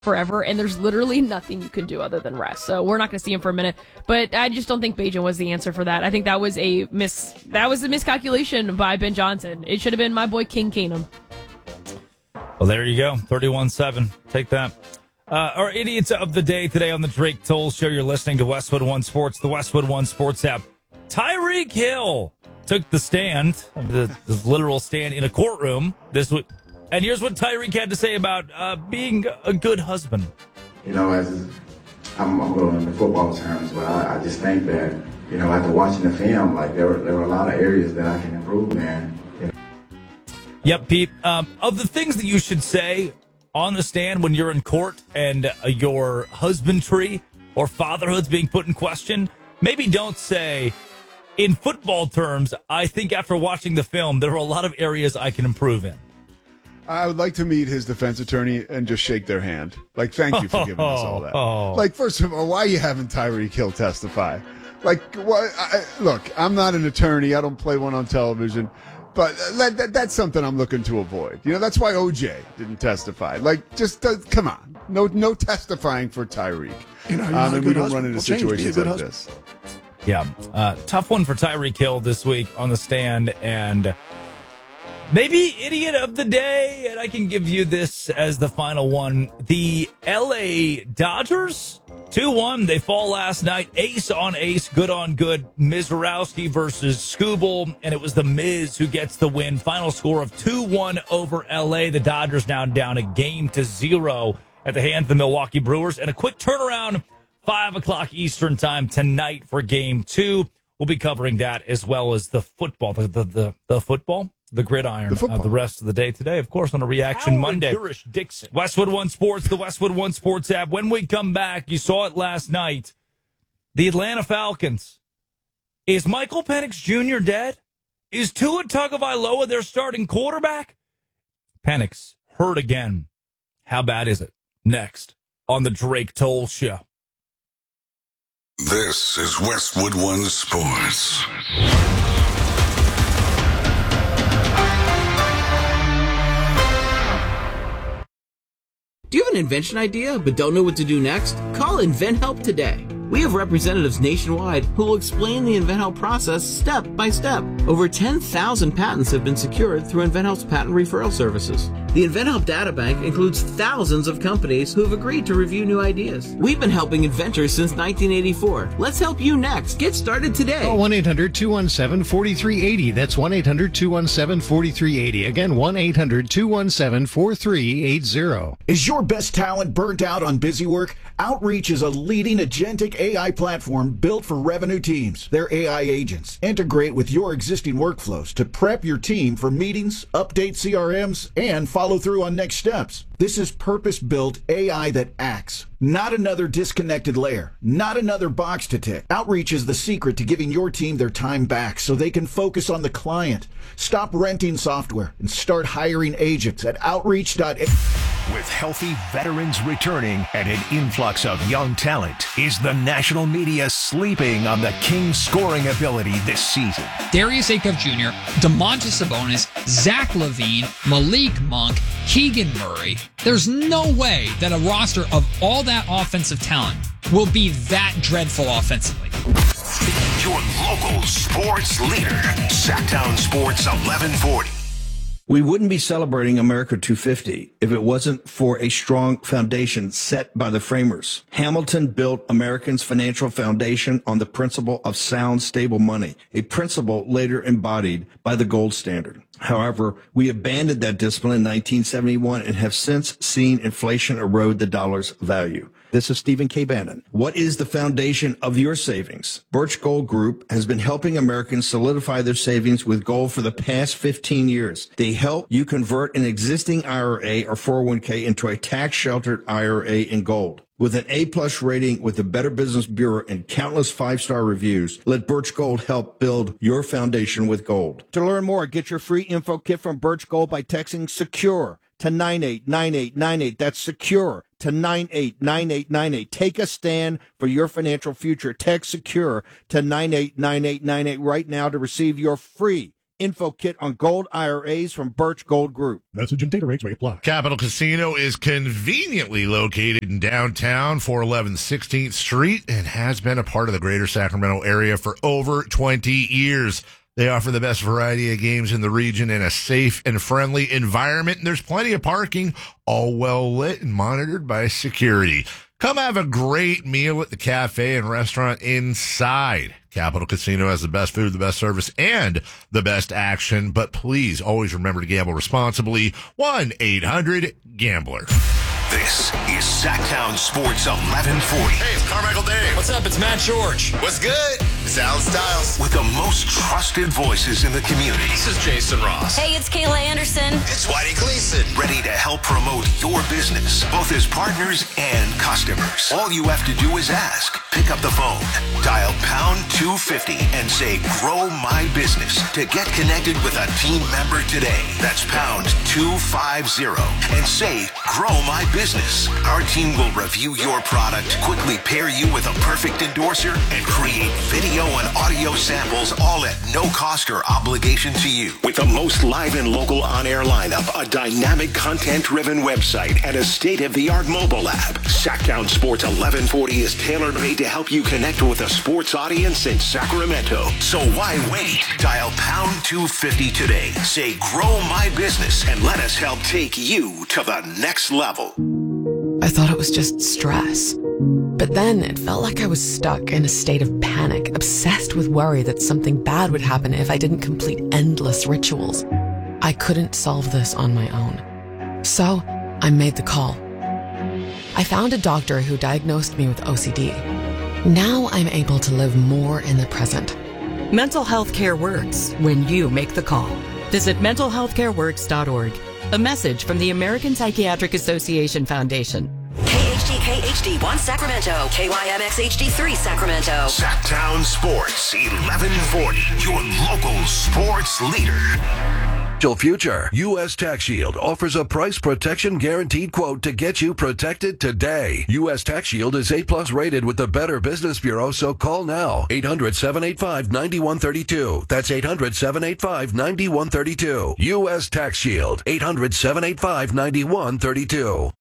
forever, and there's literally nothing you can do other than rest. So we're not going to see him for a minute, but I just don't think Bajan was the answer for that. I think that was a miscalculation by Ben Johnson. It should have been my boy King Keenum. Well, there you go. 31-7. Take that. Our idiots of the day today on the Drake Toll Show. You're listening to Westwood One Sports, the Westwood One Sports app. Tyreek Hill took the stand, the literal stand in a courtroom this week. And here's what Tyreek had to say about being a good husband. You know, as I'm going into football terms, but I just think that, you know, after watching the film, like there were a lot of areas that I can improve in. You know? Yep, Pete. Of the things that you should say on the stand when you're in court and your husbandry or fatherhood's being put in question, maybe don't say, in football terms, I think after watching the film, there are a lot of areas I can improve in. I would like to meet his defense attorney and just shake their hand. Like, thank you for giving us all that. Like, first of all, why are you having Tyreek Hill testify? Like, look, I'm not an attorney. I don't play one on television. But that's something I'm looking to avoid. You know, that's why OJ didn't testify. Like, just come on. No testifying for Tyreek. You know, and we don't run into situations like this. Yeah. Tough one for Tyreek Hill this week on the stand. And maybe idiot of the day, and I can give you this as the final one. The L.A. Dodgers, 2-1. They fall last night. Ace on ace, good on good. Mizorowski versus Skubal, and it was the Miz who gets the win. Final score of 2-1 over L.A. The Dodgers now down a 0 at the hands of the Milwaukee Brewers. And a quick turnaround, 5 o'clock Eastern time tonight for Game 2. We'll be covering that as well as the football, the football. The gridiron, the rest of the day today, of course, on a Reaction Monday. Dixon. Westwood One Sports, the Westwood One Sports app. When we come back, you saw it last night. The Atlanta Falcons. Is Michael Penix Jr. dead? Is Tua Tagovailoa their starting quarterback? Penix hurt again. How bad is it? Next on the Drake Toll Show. This is Westwood One Sports. Do you have an invention idea but don't know what to do next? Call InventHelp today. We have representatives nationwide who will explain the InventHelp process step by step. Over 10,000 patents have been secured through InventHelp's patent referral services. The InventHelp databank includes thousands of companies who have agreed to review new ideas. We've been helping inventors since 1984. Let's help you next. Get started today. Call 1-800-217-4380. That's 1-800-217-4380. Again, 1-800-217-4380. Is your best talent burnt out on busy work? Outreach is a leading agentic AI platform built for revenue teams. Their AI agents integrate with your existing workflows to prep your team for meetings, update CRMs, and follow through on next steps. This is purpose-built AI that acts, not another disconnected layer, not another box to tick. Outreach is the secret to giving your team their time back so they can focus on the client. Stop renting software and start hiring agents at outreach.ai. With healthy veterans returning and an influx of young talent, is the national media sleeping on the Kings' scoring ability this season? Darius Acuff Jr., DeMontis Sabonis, Zach LaVine, Malik Monk, Keegan Murray. There's no way that a roster of all that offensive talent will be that dreadful offensively. Your local sports leader, Sacktown Sports 1140. We wouldn't be celebrating America 250 if it wasn't for a strong foundation set by the framers. Hamilton built Americans' financial foundation on the principle of sound, stable money, a principle later embodied by the gold standard. However, we abandoned that discipline in 1971 and have since seen inflation erode the dollar's value. This is Stephen K. Bannon. What is the foundation of your savings? Birch Gold Group has been helping Americans solidify their savings with gold for the past 15 years. They help you convert an existing IRA or 401k into a tax-sheltered IRA in gold. With an A-plus rating with the Better Business Bureau and countless five-star reviews, let Birch Gold help build your foundation with gold. To learn more, get your free info kit from Birch Gold by texting SECURE to 989898. That's SECURE to 989898. Take a stand for your financial future. Text SECURE to 989898 right now to receive your free info kit on gold IRAs from Birch Gold Group. Message and data rates may apply. Capital Casino is conveniently located in downtown 411 16th Street and has been a part of the greater Sacramento area for over 20 years. They offer the best variety of games in the region in a safe and friendly environment. And there's plenty of parking, all well lit and monitored by security. Come have a great meal at the cafe and restaurant inside. Capital Casino has the best food, the best service, and the best action. But please always remember to gamble responsibly. 1-800-GAMBLER. This is Sacktown Sports 1140. Hey, it's Carmichael Dave. What's up? It's Matt George. What's good? It's Alan Styles. With the most trusted voices in the community. This is Jason Ross. Hey, it's Kayla Anderson. It's Whitey Gleason. Ready to help promote your business, both as partners and customers. All you have to do is ask. Pick up the phone, dial pound 250 and say, grow my business to get connected with a team member today. That's pound 250 and say, grow my business. Our team will review your product, quickly pair you with a perfect endorser, and create video and audio samples, all at no cost or obligation to you. With the most live and local on-air lineup, a dynamic content-driven website, and a state-of-the-art mobile app, Sacktown Sports 1140 is tailor-made to help you connect with a sports audience in Sacramento. So why wait? Dial pound 250 today. Say, grow my business, and let us help take you to the next level. I thought it was just stress. But then it felt like I was stuck in a state of panic, obsessed with worry that something bad would happen if I didn't complete endless rituals. I couldn't solve this on my own. So I made the call. I found a doctor who diagnosed me with OCD. Now I'm able to live more in the present. Mental health care works when you make the call. Visit mentalhealthcareworks.org. A message from the American Psychiatric Association Foundation. KHD1 Sacramento, KYMX HD3 Sacramento. Sacktown Sports 1140, your local sports leader. Future. U.S. Tax Shield offers a price protection guaranteed quote to get you protected today. U.S. Tax Shield is A+ rated with the Better Business Bureau, so call now. 800-785-9132. That's 800-785-9132. U.S. Tax Shield. 800-785-9132.